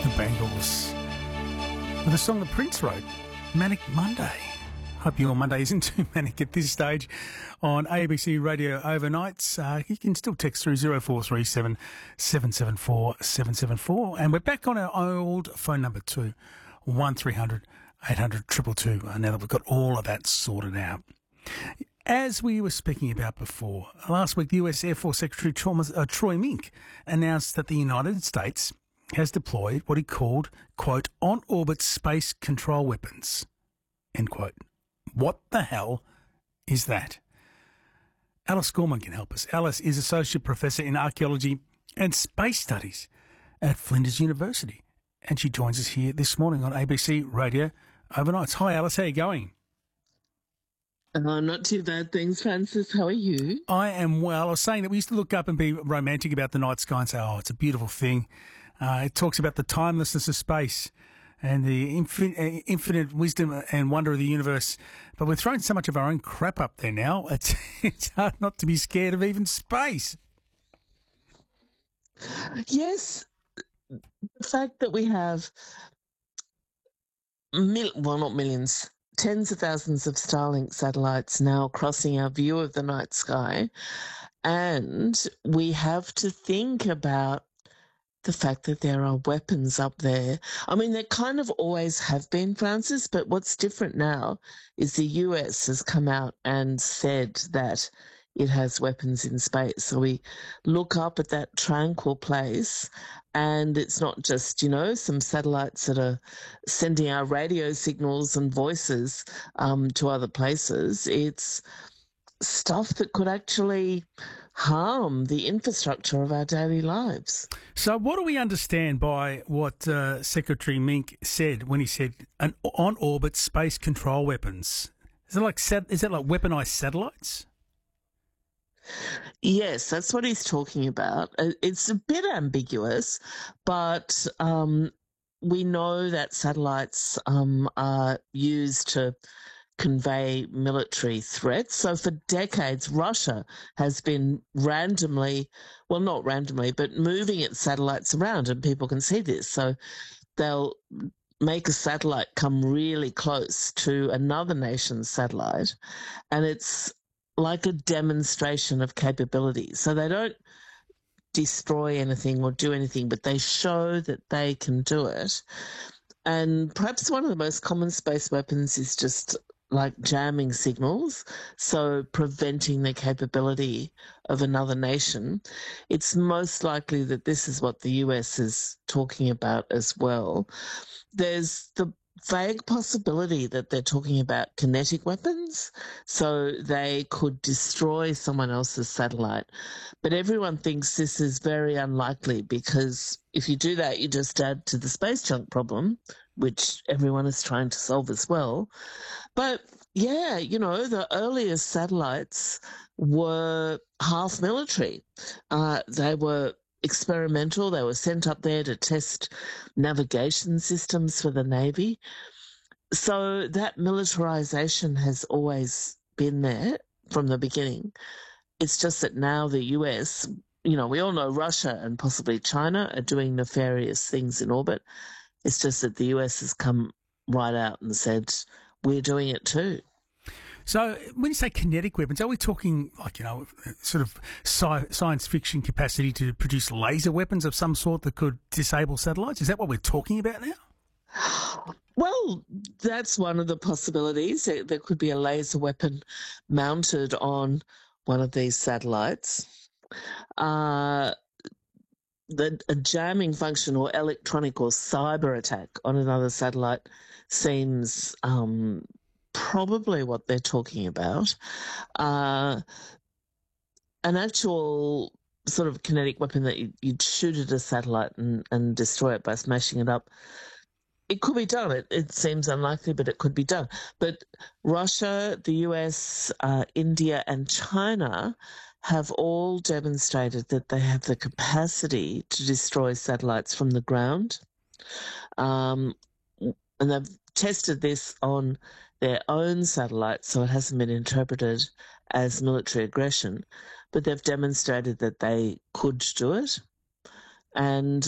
The Bangles with a song that Prince wrote, Manic Monday. Hope your Monday isn't too manic at this stage on ABC Radio Overnights. You can still text through 0437 774 774. And we're back on our old phone number too, 1300 800 222, now that we've got all of that sorted out. As we were speaking about before, last week the US Air Force Secretary Troy Mink announced that the United States has deployed what he called, quote, on-orbit space control weapons, end quote. What the hell is that? Alice Gorman can help us. Alice is Associate Professor in Archaeology and Space Studies at Flinders University, and she joins us here this morning on ABC Radio Overnights. Hi, Alice. How are you going? Not too bad, thanks, Francis. How are you? I am well. I was saying that we used to look up and be romantic about the night sky and say, oh, it's a beautiful thing. It talks about the timelessness of space and the infinite wisdom and wonder of the universe. But we're throwing so much of our own crap up there now, it's hard not to be scared of even space. Yes, the fact that we have, not millions, tens of thousands of Starlink satellites now crossing our view of the night sky, and we have to think about the fact that there are weapons up there. I mean, there kind of always have been, Francis, but what's different now is the US has come out and said that it has weapons in space. So we look up at that tranquil place, and it's not just, some satellites that are sending our radio signals and voices to other places. It's stuff that could actually harm the infrastructure of our daily lives. So what do we understand by what Secretary Mink said when he said an on-orbit space control weapons? Is that like weaponized satellites? Yes, that's what he's talking about. It's a bit ambiguous, but we know that satellites are used to convey military threats. So for decades, Russia has been not randomly, but moving its satellites around, and people can see this. So they'll make a satellite come really close to another nation's satellite, and it's like a demonstration of capability. So they don't destroy anything or do anything, but they show that they can do it. And perhaps one of the most common space weapons is just like jamming signals, so preventing the capability of another nation. It's most likely that this is what the US is talking about as well. There's the vague possibility that they're talking about kinetic weapons, so they could destroy someone else's satellite. But everyone thinks this is very unlikely, because if you do that, you just add to the space junk problem, which everyone is trying to solve as well. But yeah, the earliest satellites were half military. They were experimental. They were sent up there to test navigation systems for the Navy. So that militarization has always been there from the beginning. It's just that now the US, we all know Russia and possibly China are doing nefarious things in orbit. It's just that the US has come right out and said, we're doing it too. So when you say kinetic weapons, are we talking like, sort of science fiction capacity to produce laser weapons of some sort that could disable satellites? Is that what we're talking about now? Well, that's one of the possibilities. There could be a laser weapon mounted on one of these satellites. A jamming function or electronic or cyber attack on another satellite seems probably what they're talking about. An actual sort of kinetic weapon that you'd shoot at a satellite and destroy it by smashing it up, it could be done. It seems unlikely, but it could be done. But Russia, the US, India and China have all demonstrated that they have the capacity to destroy satellites from the ground. And they've tested this on their own satellites, so it hasn't been interpreted as military aggression, but they've demonstrated that they could do it. And